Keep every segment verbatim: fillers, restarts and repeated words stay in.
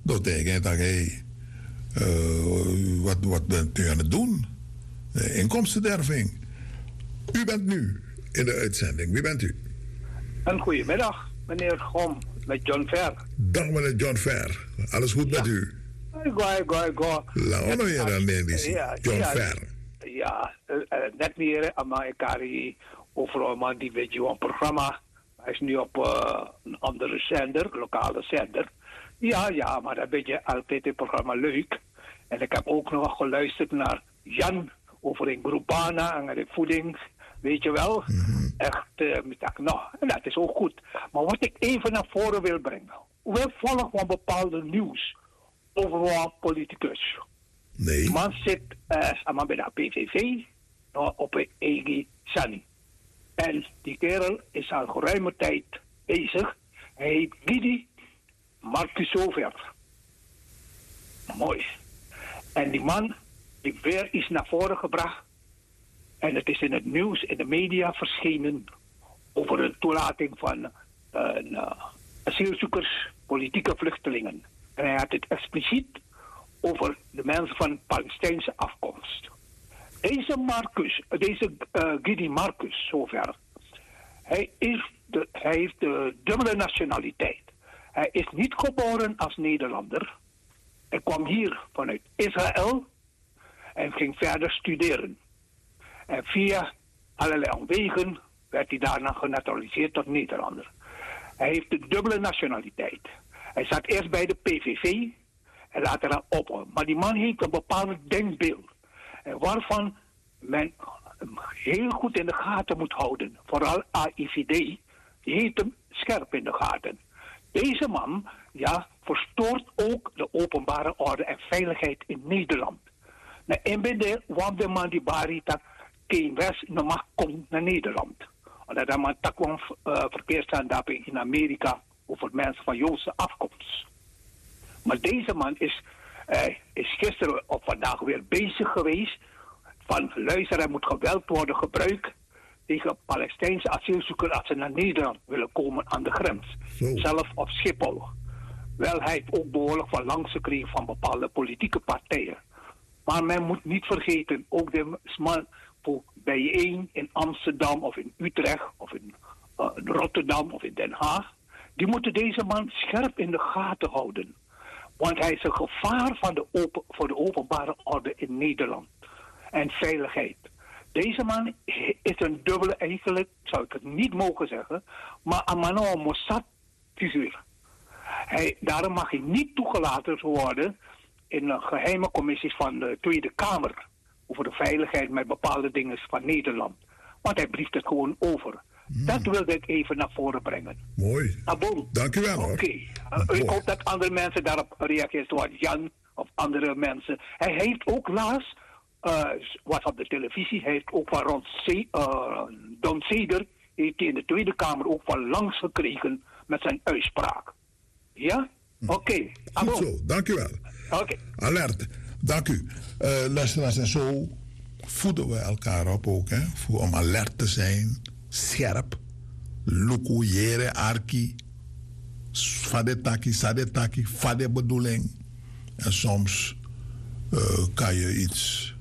Dat ik dacht, hé, uh, wat, wat bent u aan het doen? Uh, inkomstenderving. U bent nu in de uitzending. Wie bent u? Een goedemiddag, meneer Gom, met John Ver. Dag meneer John Ver. Alles goed ja. met u? Go, go, go. Laat me weer aan Nederland. John ja, Ver. Ja, uh, uh, net meer aan mijn carrière over man die weet je een programma. Hij is nu op uh, een andere zender, lokale zender. Ja, ja, maar dan weet je altijd het programma leuk. En ik heb ook nog geluisterd naar Jan over een groepana en de voeding. Weet je wel? Mm-hmm. Echt, uh, nou, dat is ook goed. Maar wat ik even naar voren wil brengen. We volgen een bepaalde nieuws over een politicus. Nee. Man zit uh, bij de P V V uh, op een Egi Sani. En die kerel is al geruime tijd bezig. Hij heet Gidi Marcus Zover. Mooi. En die man die weer is naar voren gebracht. En het is in het nieuws, in de media verschenen over de toelating van uh, uh, asielzoekers, politieke vluchtelingen. En hij had het expliciet over de mensen van Palestijnse afkomst. Deze Marcus, deze uh, Gidi Marcus, zover, hij, is de, hij heeft de dubbele nationaliteit. Hij is niet geboren als Nederlander. Hij kwam hier vanuit Israël en ging verder studeren. En via allerlei wegen werd hij daarna genaturaliseerd tot Nederlander. Hij heeft de dubbele nationaliteit. Hij zat eerst bij de P V V en later aan op. Maar die man heeft een bepaald denkbeeld. En waarvan men heel goed in de gaten moet houden. Vooral A I V D, die heeft hem scherp in de gaten. Deze man, ja, verstoort ook de openbare orde en veiligheid in Nederland. Nou, en bij de, want de man die barita geen west mag komen naar Nederland. Omdat er man tak kwam uh, verkeersstand in Amerika over mensen van Joodse afkomst. Maar deze man is, uh, is gisteren of vandaag weer bezig geweest van luister, er moet geweld worden gebruikt tegen Palestijnse asielzoekers als ze naar Nederland willen komen aan de grens. Zo. Zelf op Schiphol. Wel, hij heeft ook behoorlijk van langs gekregen van bepaalde politieke partijen. Maar men moet niet vergeten, ook de man bijeen in Amsterdam of in Utrecht of in uh, Rotterdam of in Den Haag, die moeten deze man scherp in de gaten houden. Want hij is een gevaar van de open, voor de openbare orde in Nederland en veiligheid. Deze man is een dubbele, eigenlijk zou ik het niet mogen zeggen, maar Amano Mossad figuur. Hij, daarom mag hij niet toegelaten worden in een geheime commissies van de Tweede Kamer over de veiligheid met bepaalde dingen van Nederland. Want hij brieft het gewoon over. Mm. Dat wilde ik even naar voren brengen. Mooi. Abon. Dank u wel hoor. Oké. Okay. Uh, ik hoop dat andere mensen daarop reageren, zoals Jan of andere mensen. Hij heeft ook laatst, uh, wat op de televisie, hij heeft ook van rond C- uh, Don Ceder, heeft hij in de Tweede Kamer ook van langs gekregen met zijn uitspraak. Ja? Oké. Okay. Goed zo, dank u wel. Oké. Okay. Alert. Dank u. Uh, luisteraars, en zo voeden we elkaar op ook, hè, voor, om alert te zijn, scherp, luku, jere, arki, fadetaki, sadetaki, fade bedoeling. En soms uh, kan je iets,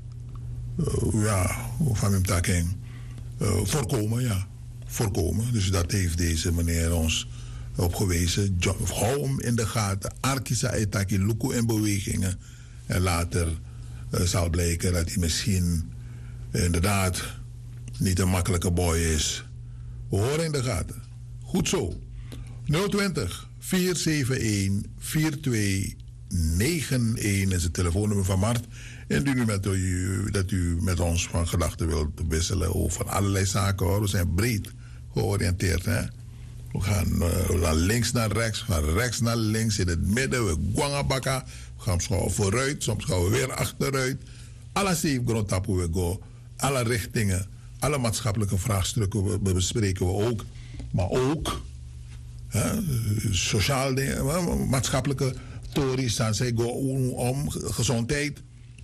uh, ja, van hem taking, uh, voorkomen, ja, voorkomen. Dus dat heeft deze meneer ons op gewezen. Hou hem in de gaten, arki, sadetaki, luku in bewegingen. En later uh, zal blijken dat hij misschien uh, inderdaad niet een makkelijke boy is. We horen in de gaten. Goed zo. nul twintig, vier zeven een, vier twee negen een is het telefoonnummer van Mart. Indien u met u, dat u met ons van gedachten wilt wisselen over allerlei zaken. Hoor. We zijn breed georiënteerd. Hè? We gaan uh, van links naar rechts, van rechts naar links, in het midden. We guangabaka. We gaan soms vooruit, soms gaan we weer achteruit. Alle zeven grondtappen we go. Alle richtingen, alle maatschappelijke vraagstukken bespreken we ook. Maar ook hè, sociaal dingen, maatschappelijke tories, dan zij go om gezondheid,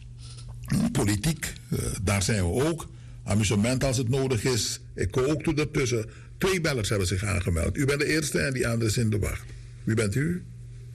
politiek, daar zijn we ook. Amusement als het nodig is. Ik kom ook toe ertussen. Twee bellers hebben zich aangemeld. U bent de eerste en die andere is in de wacht. Wie bent u?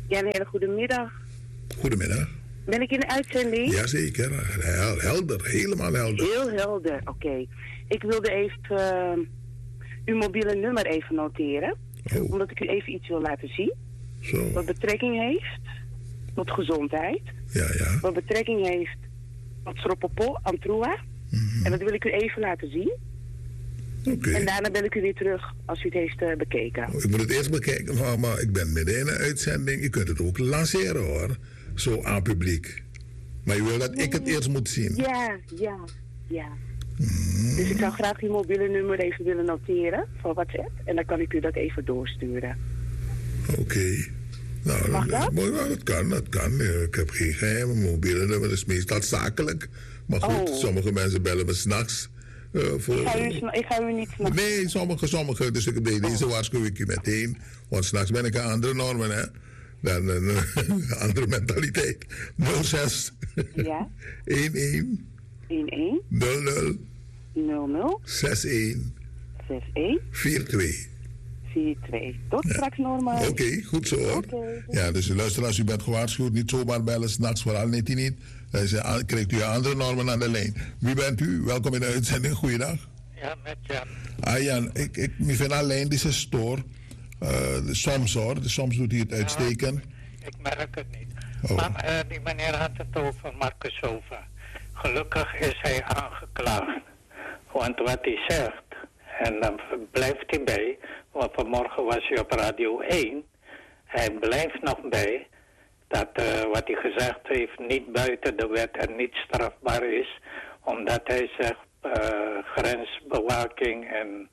Ja, een hele goede middag. Goedemiddag. Ben ik in de uitzending? Jazeker, Hel- helder, helemaal helder. Heel helder, oké. Okay. Ik wilde even uh, uw mobiele nummer even noteren. Oh. Omdat ik u even iets wil laten zien. Zo. Wat betrekking heeft tot gezondheid. Ja, ja. Wat betrekking heeft tot Sropopo, Antrua. Mm-hmm. En dat wil ik u even laten zien. Oké. Okay. En daarna bel ik u weer terug als u het heeft uh, bekeken. Oh, ik moet het eerst bekijken, maar, maar ik ben midden in een uitzending. Je kunt het ook lanceren hoor, zo aan publiek. Maar je wil dat ik het eerst moet zien. Ja, ja, ja. Mm. Dus ik zou graag uw mobiele nummer even willen noteren voor WhatsApp. En dan kan ik u dat even doorsturen. Oké. Okay. Nou, Mag dat, dat? Nou, dat kan, dat kan. Ik heb geen geheim. Mobiele nummer is meestal zakelijk. Maar goed, oh. sommige mensen bellen me s'nachts. Uh, voor... ik, ga u, ik ga u niet s'nachts. Nee, sommige, sommige. Dus ik, nee, deze waarschuw ik je meteen. Want s'nachts ben ik een andere normen, hè. Dan een uh, andere mentaliteit. nul zes. Ja. één één. één één. nul nul. nul nul. zes één. zes één. vier twee. vier twee. Tot ja. straks, Norma. Oké, okay, goed zo hoor. Okay. Ja, dus luister, als u bent gewaarschuwd, niet zomaar bellen, s'nachts vooral net niet. Dan krijgt u andere normen aan de lijn. Wie bent u? Welkom in de uitzending. Goeiedag. Ja, met Jan. Ah Jan, ik, ik me vind alleen deze stoor. Uh, soms hoor, soms doet hij het uitstekend. Ja, ik merk het niet. Oh. Maar uh, die meneer had het over Marcus Sova. Gelukkig is hij aangeklaagd. Want wat hij zegt, en dan blijft hij bij, want vanmorgen was hij op Radio één. Hij blijft nog bij dat uh, wat hij gezegd heeft niet buiten de wet en niet strafbaar is. Omdat hij zegt uh, grensbewaking en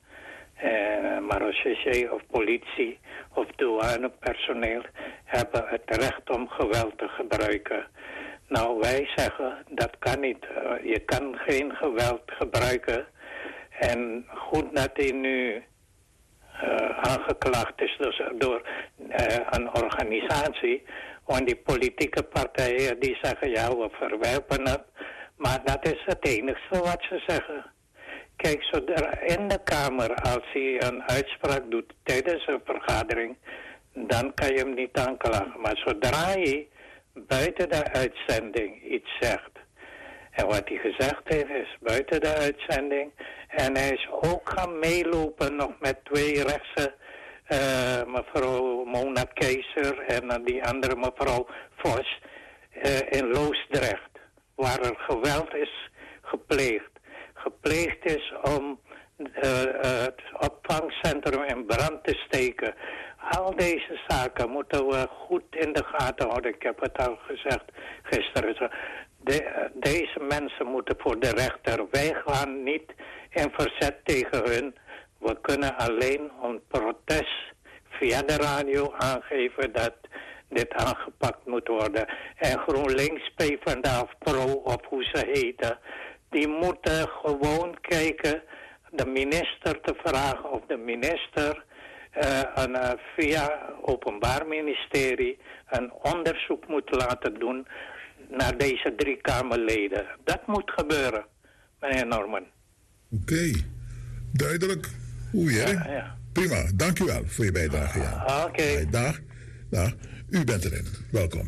uh, marechaussee of politie of douanepersoneel hebben het recht om geweld te gebruiken. Nou, wij zeggen dat kan niet. Uh, je kan geen geweld gebruiken. En goed dat hij nu uh, aangeklaagd is dus door uh, een organisatie. Want die politieke partijen die zeggen ja, we verwerpen het. Maar dat is het enigste wat ze zeggen. Kijk, zodra in de Kamer, als hij een uitspraak doet tijdens een vergadering, dan kan je hem niet aanklagen. Maar zodra hij buiten de uitzending iets zegt, en wat hij gezegd heeft is buiten de uitzending, en hij is ook gaan meelopen nog met twee rechtse, uh, mevrouw Mona Keizer en uh, die andere mevrouw Vos, uh, in Loosdrecht, waar er geweld is gepleegd. Gepleegd is om uh, uh, het opvangcentrum in brand te steken. Al deze zaken moeten we goed in de gaten houden. Ik heb het al gezegd gisteren. De, uh, deze mensen moeten voor de rechter. Wij gaan niet in verzet tegen hun. We kunnen alleen een protest via de radio aangeven dat dit aangepakt moet worden. En GroenLinks, PvdA of Pro, of hoe ze heten, die moeten gewoon kijken de minister te vragen of de minister uh, een, uh, via Openbaar Ministerie een onderzoek moet laten doen naar deze drie Kamerleden. Dat moet gebeuren, meneer Norman. Oké, okay. Duidelijk. Oei, hè? Ja, ja. Prima, dank u wel voor je bijdrage. Ja. Oké. Okay. Dag. Dag. U bent erin. Welkom.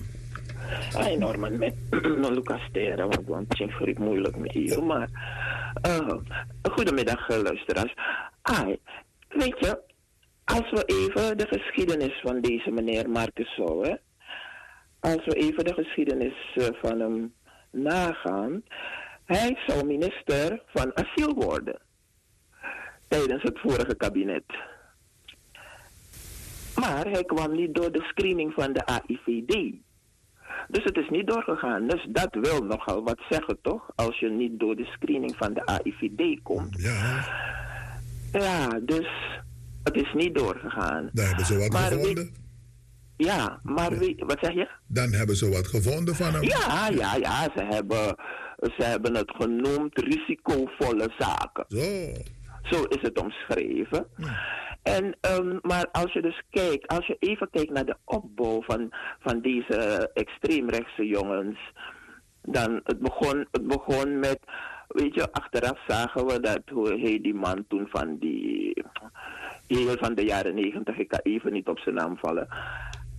Hi Norman, met Lucas Tera, want het is voor moeilijk met je. Maar, uh, goedemiddag uh, luisteraars. Hi, weet je, als we even de geschiedenis van deze meneer Marcus Sova, als we even de geschiedenis uh, van hem nagaan, hij zou minister van asiel worden tijdens het vorige kabinet. Maar hij kwam niet door de screening van de A I V D. Dus het is niet doorgegaan. Dus dat wil nogal wat zeggen, toch? Als je niet door de screening van de A I V D komt. Ja. Ja, dus het is niet doorgegaan. Dan hebben ze wat maar gevonden. Wie, ja, maar ja. Wie, wat zeg je? Dan hebben ze wat gevonden van hem. Ja, ja, ja. Ze hebben, ze hebben het genoemd risicovolle zaken. Zo. Zo is het omschreven. Ja. En, um, maar als je dus kijkt, als je even kijkt naar de opbouw van, van deze extreemrechtse jongens, dan het begon, het begon met, weet je, achteraf zagen we dat hoe hij die man toen van die, heel van de jaren negentig, ik kan even niet op zijn naam vallen.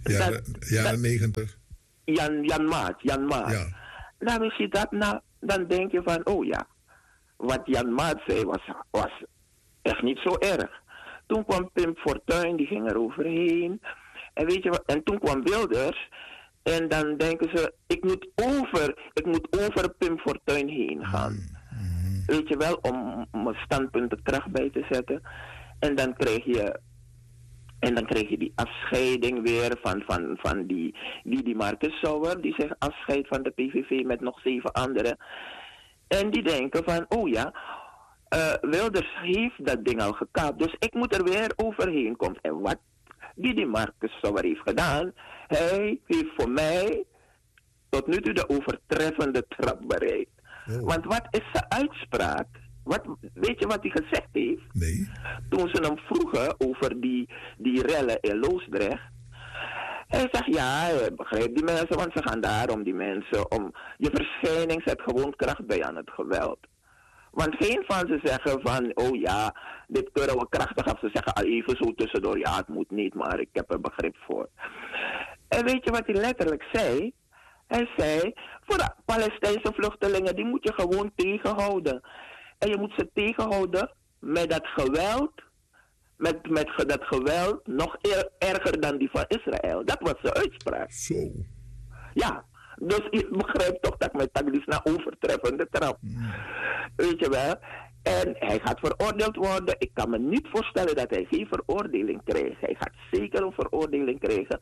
Jaren, jaren negentig. Jan, Jan Maat, Jan Maat. Ja. Nou, als je dat nou, dan denk je van, oh ja, wat Jan Maat zei was, was echt niet zo erg. Toen kwam Pim Fortuyn, die ging er overheen. En weet je wat, en toen kwam Wilders. En dan denken ze, ik moet over, ik moet over Pim Fortuyn heen gaan. Mm-hmm. Weet je wel, om mijn standpunten terug bij te zetten. En dan krijg je, en dan krijg je die afscheiding weer van, van, van die, die, die Marcus Sauer, die zich afscheidt van de P V V met nog zeven anderen. En die denken van, oh ja, uh, Wilders heeft dat ding al gekaapt, dus ik moet er weer overheen komen. En wat die die Marcus Sauer heeft gedaan, hij heeft voor mij tot nu toe de overtreffende trap bereikt. Oh. Want wat is zijn uitspraak? Wat, weet je wat hij gezegd heeft? Nee. Toen ze hem vroegen over die, die rellen in Loosdrecht. Hij zegt, ja, ik begrijp die mensen, want ze gaan daar om die mensen. Om, je verschijning zet gewoon kracht bij aan het geweld. Want geen van ze zeggen van, oh ja, dit kunnen we krachtig af. Ze zeggen al even zo tussendoor, ja, het moet niet, maar ik heb er begrip voor. En weet je wat hij letterlijk zei? Hij zei, voor de Palestijnse vluchtelingen, die moet je gewoon tegenhouden. En je moet ze tegenhouden met dat geweld, met, met ge, dat geweld nog er, erger dan die van Israël. Dat was zijn uitspraak. Zo. Ja, dus je begrijpt toch dat mijn tactisch naar overtreffende trap. Mm. Weet je wel? En hij gaat veroordeeld worden. Ik kan me niet voorstellen dat hij geen veroordeling krijgt. Hij gaat zeker een veroordeling krijgen.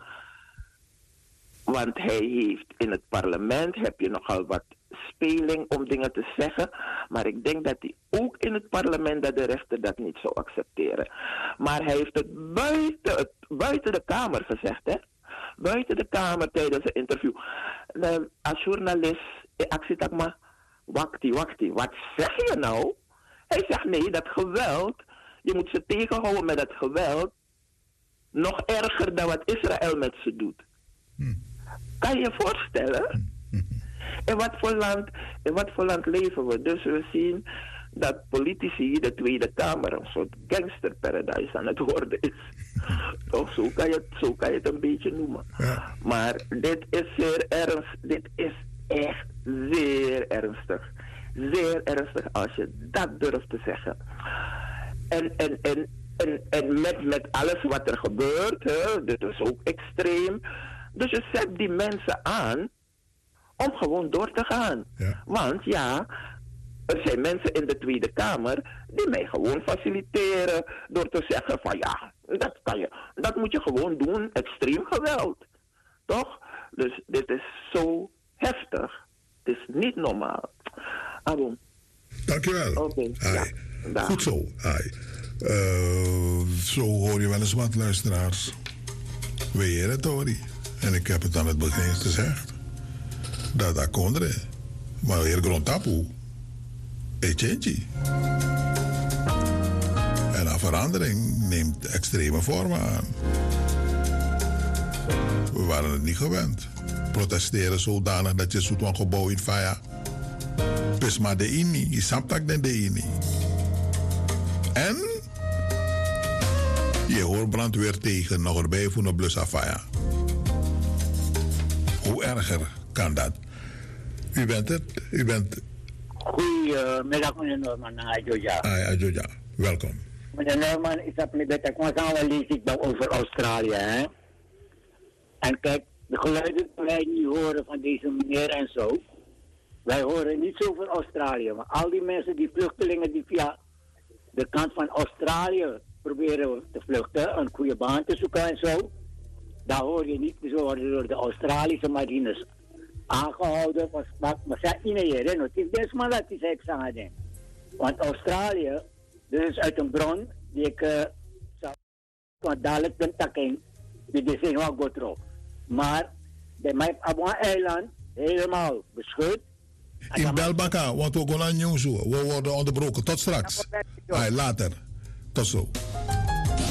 Want hij heeft in het parlement, heb je nogal wat speling om dingen te zeggen. Maar ik denk dat hij ook in het parlement, dat de rechter dat niet zou accepteren. Maar hij heeft het buiten, het, buiten de Kamer gezegd, hè. Buiten de Kamer tijdens een interview. De, als journalist, ik zeg maar, wakti, wakti, wat zeg je nou? Hij zegt nee, dat geweld, je moet ze tegenhouden met dat geweld. Nog erger dan wat Israël met ze doet. Hm. Kan je je voorstellen? In wat voor land, in wat voor land leven we? Dus we zien dat politici, de Tweede Kamer, een soort gangsterparadise aan het worden is. Toch, zo kan je het, zo kan je het een beetje noemen. Ja. Maar dit is zeer ernstig. Dit is echt zeer ernstig. Zeer ernstig als je dat durft te zeggen. En, en, en, en, en met, met alles wat er gebeurt, hè, dit is ook extreem. Dus je zet die mensen aan om gewoon door te gaan. Ja. Want ja, er zijn mensen in de Tweede Kamer die mij gewoon faciliteren door te zeggen van ja, dat kan je, dat moet je gewoon doen, extreem geweld. Toch? Dus dit is zo heftig. Het is niet normaal. Abon. Dankjewel. Okay. Ja, goed zo. Uh, zo hoor je wel eens wat, luisteraars. Weer het, Tori. En ik heb het aan het begin gezegd. Dat dat kon er. Maar weer grondtapu. Echenji. En een verandering neemt extreme vormen aan. We waren het niet gewend. Protesteren zodanig dat je zoet een gebouw in faya. Dus maar de ini. Je samtak den de ini. En je hoort brandweer tegen nog erbij voor een blus afaya. Hoe erger kan dat? U bent het? U bent... Goedemiddag, meneer Norman. Ajoja. Ajoja, welkom. Meneer Norman, ik heb niet beter. Ik was lees ik dan over Australië, hè. En kijk, de geluiden die wij niet horen van deze meneer en zo. Wij horen niets over Australië. Maar al die mensen, die vluchtelingen die via de kant van Australië proberen te vluchten, een goede baan te zoeken en zo. Daar hoor je niet. Ze worden door de Australische marines aangehouden. Maar ze zijn niet meer. Het is best maar dat die seks aan denken. Want Australië, dit is uit een bron die ik uh, zou dadelijk ben takken. Die is helemaal goed erop. Maar bij mij op een eiland helemaal beschut. In Belbaka, want we gaan aan nieuws. We worden onderbroken. Tot straks. Ay, later. Tot zo.